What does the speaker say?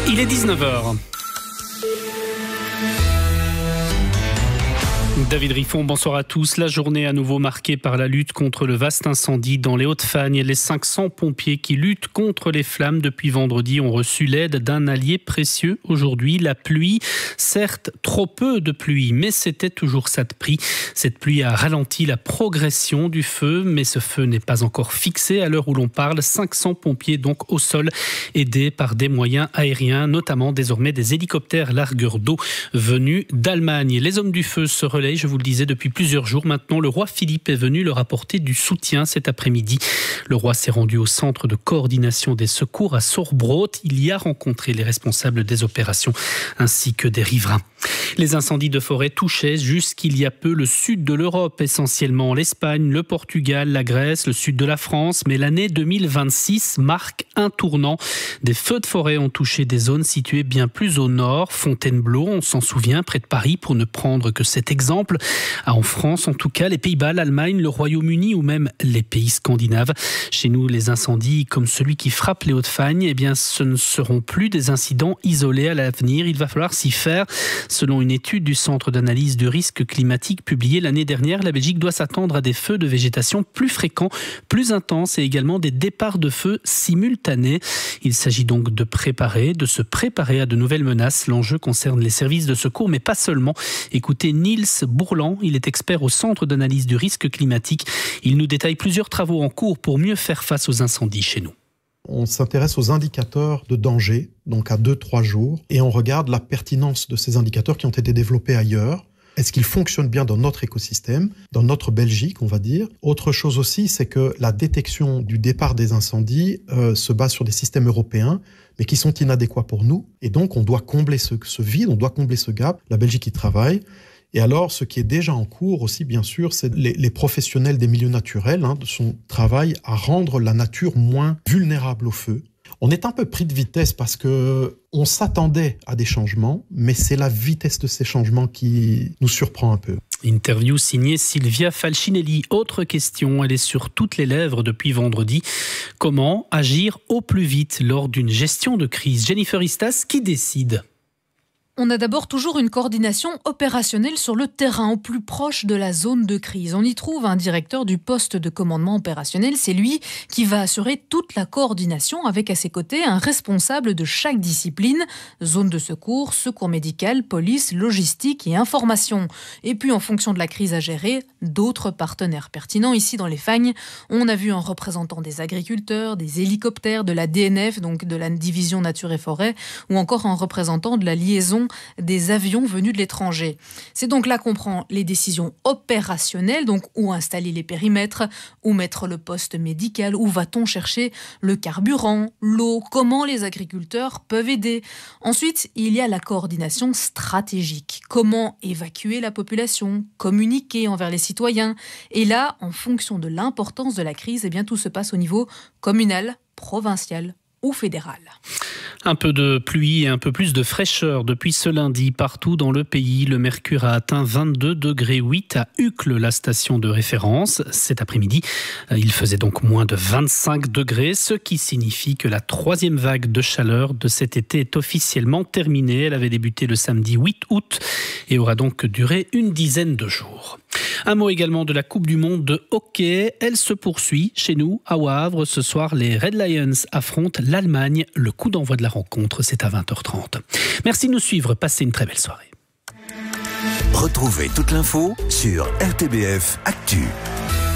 Il est 19h. David Riffon, bonsoir à tous. La journée à nouveau marquée par la lutte contre le vaste incendie dans les Hauts-de-Fagne. Les 500 pompiers qui luttent contre les flammes depuis vendredi ont reçu l'aide d'un allié précieux aujourd'hui, la pluie. Certes, trop peu de pluie, mais c'était toujours ça de prix. Cette pluie a ralenti la progression du feu, mais ce feu n'est pas encore fixé à l'heure où l'on parle. 500 pompiers donc au sol, aidés par des moyens aériens, notamment désormais des hélicoptères largueurs d'eau venus d'Allemagne. Les hommes du feu se relaient, je vous le disais, depuis plusieurs jours maintenant. Le roi Philippe est venu leur apporter du soutien cet après-midi. Le roi s'est rendu au centre de coordination des secours à Sorbrot. Il y a rencontré les responsables des opérations ainsi que des riverains. Les incendies de forêt touchaient jusqu'il y a peu le sud de l'Europe, essentiellement l'Espagne, le Portugal, la Grèce, le sud de la France. Mais l'année 2026 marque un tournant. Des feux de forêt ont touché des zones situées bien plus au nord. Fontainebleau, on s'en souvient, près de Paris, pour ne prendre que cet exemple. En France, en tout cas, les Pays-Bas, l'Allemagne, le Royaume-Uni ou même les pays scandinaves. Chez nous, les incendies comme celui qui frappe les Hauts-de-Fagne, eh bien, ce ne seront plus des incidents isolés à l'avenir. Il va falloir s'y faire. Selon une étude du Centre d'analyse du risque climatique publiée l'année dernière, la Belgique doit s'attendre à des feux de végétation plus fréquents, plus intenses et également des départs de feu simultanés. Il s'agit donc de se préparer à de nouvelles menaces. L'enjeu concerne les services de secours, mais pas seulement. Écoutez Niels Bourlan, il est expert au Centre d'analyse du risque climatique. Il nous détaille plusieurs travaux en cours pour mieux faire face aux incendies chez nous. On s'intéresse aux indicateurs de danger, donc à 2-3 jours, et on regarde la pertinence de ces indicateurs qui ont été développés ailleurs. Est-ce qu'ils fonctionnent bien dans notre écosystème, dans notre Belgique, on va dire. Autre chose aussi, c'est que la détection du départ des incendies se base sur des systèmes européens, mais qui sont inadéquats pour nous. Et donc, on doit combler ce vide, on doit combler ce gap. La Belgique y travaille. Et alors, ce qui est déjà en cours aussi, bien sûr, c'est les professionnels des milieux naturels, de son travail à rendre la nature moins vulnérable au feu. On est un peu pris de vitesse parce que on s'attendait à des changements, mais c'est la vitesse de ces changements qui nous surprend un peu. Interview signée Sylvia Falcinelli. Autre question, elle est sur toutes les lèvres depuis vendredi. Comment agir au plus vite lors d'une gestion de crise? Jennifer Istas, qui décide? On a d'abord toujours une coordination opérationnelle sur le terrain, au plus proche de la zone de crise. On y trouve un directeur du poste de commandement opérationnel. C'est lui qui va assurer toute la coordination avec à ses côtés un responsable de chaque discipline. Zone de secours, secours médical, police, logistique et information. Et puis en fonction de la crise à gérer, d'autres partenaires pertinents. Ici dans les Fagnes, on a vu un représentant des agriculteurs, des hélicoptères, de la DNF, donc de la division nature et forêt, ou encore un représentant de la liaison des avions venus de l'étranger. C'est donc là qu'on prend les décisions opérationnelles, donc où installer les périmètres, où mettre le poste médical, où va-t-on chercher le carburant, l'eau, comment les agriculteurs peuvent aider. Ensuite, il y a la coordination stratégique. Comment évacuer la population, communiquer envers les citoyens. Et là, en fonction de l'importance de la crise, eh bien, tout se passe au niveau communal, provincial ou fédéral. Un peu de pluie et un peu plus de fraîcheur depuis ce lundi. Partout dans le pays, le mercure a atteint 22,8 degrés à Uccle, la station de référence. Cet après-midi, il faisait donc moins de 25 degrés, ce qui signifie que la troisième vague de chaleur de cet été est officiellement terminée. Elle avait débuté le samedi 8 août et aura donc duré une dizaine de jours. Un mot également de la Coupe du Monde de hockey. Elle se poursuit chez nous, à Wavre. Ce soir, les Red Lions affrontent l'Allemagne. Le coup d'envoi de la rencontre, c'est à 20h30. Merci de nous suivre. Passez une très belle soirée. Retrouvez toute l'info sur RTBF Actu.